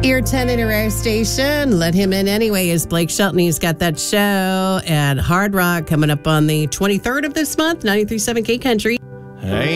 Your tenant at our station, let him in anyway, is Blake Shelton. He's got that show at Hard Rock coming up on the 23rd of this month, 93.7 K Country. Hey.